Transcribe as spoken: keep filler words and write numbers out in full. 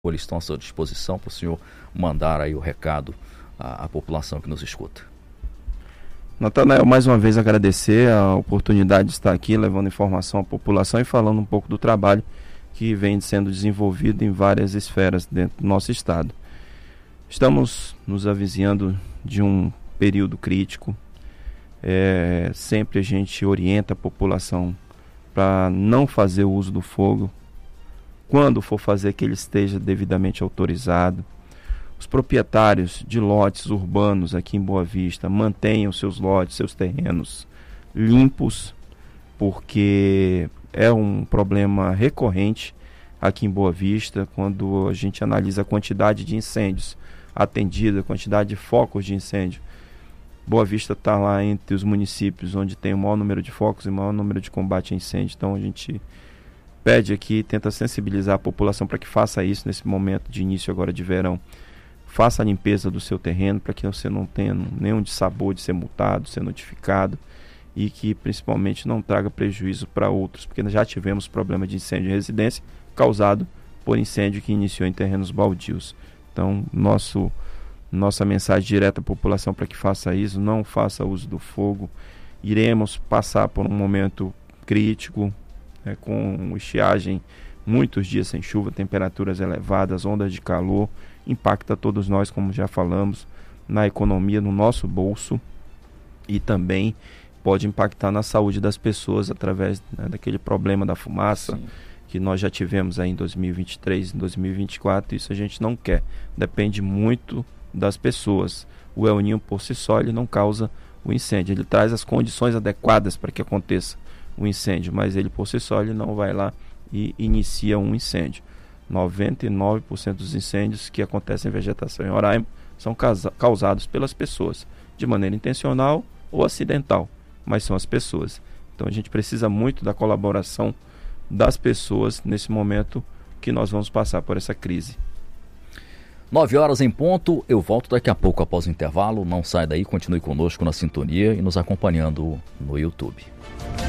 eles estão à sua disposição para o senhor mandar aí o recado à, à população que nos escuta. Natanael, mais uma vez agradecer a oportunidade de estar aqui levando informação à população e falando um pouco do trabalho que vem sendo desenvolvido em várias esferas dentro do nosso estado. Estamos nos avizinhando de um período crítico. É, sempre a gente orienta a população para não fazer o uso do fogo. Quando for fazer, que ele esteja devidamente autorizado. Os proprietários de lotes urbanos aqui em Boa Vista mantenham seus lotes, seus terrenos limpos, porque é um problema recorrente aqui em Boa Vista, quando a gente analisa a quantidade de incêndios atendida, a quantidade de focos de incêndio. Boa Vista está lá entre os municípios onde tem o maior número de focos e o maior número de combate a incêndio. Então a gente pede aqui, tenta sensibilizar a população para que faça isso nesse momento de início agora de verão. Faça a limpeza do seu terreno para que você não tenha nenhum dissabor de ser multado, ser notificado e que principalmente não traga prejuízo para outros, porque nós já tivemos problema de incêndio em residência causado por incêndio que iniciou em terrenos baldios. Então, nosso, nossa mensagem direta à população para que faça isso, não faça uso do fogo. Iremos passar por um momento crítico, né, com estiagem, muitos dias sem chuva, temperaturas elevadas, ondas de calor, impacta todos nós, como já falamos, na economia, no nosso bolso, e também pode impactar na saúde das pessoas através, né, daquele problema da fumaça. Sim. Que nós já tivemos aí em dois mil e vinte e três, em dois mil e vinte e quatro, isso a gente não quer. Depende muito das pessoas. O El Niño por si só ele não causa o incêndio, ele traz as condições adequadas para que aconteça o incêndio, mas ele por si só ele não vai lá e inicia um incêndio. noventa e nove por cento dos incêndios que acontecem em vegetação em Roraima são causa- causados pelas pessoas, de maneira intencional ou acidental, mas são as pessoas. Então a gente precisa muito da colaboração das pessoas nesse momento que nós vamos passar por essa crise. Nove horas em ponto, eu volto daqui a pouco após o intervalo. Não sai daí, continue conosco na sintonia e nos acompanhando no YouTube.